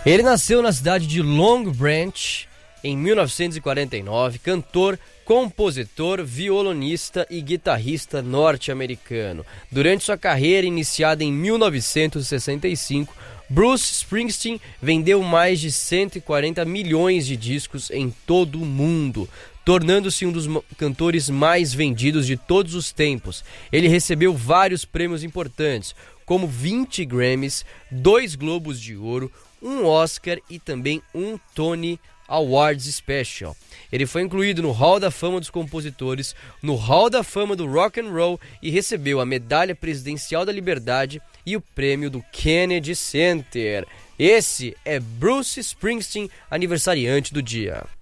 Ele nasceu na cidade de Long Branch em 1949, cantor, compositor, violonista e guitarrista norte-americano. Durante sua carreira iniciada em 1965, Bruce Springsteen vendeu mais de 140 milhões de discos em todo o mundo, tornando-se um dos cantores mais vendidos de todos os tempos. Ele recebeu vários prêmios importantes, como 20 Grammys, 2 Globos de Ouro, um Oscar e também um Tony Awards Special. Ele foi incluído no Hall da Fama dos Compositores, no Hall da Fama do Rock and Roll e recebeu a Medalha Presidencial da Liberdade e o prêmio do Kennedy Center. Esse é Bruce Springsteen, aniversariante do dia.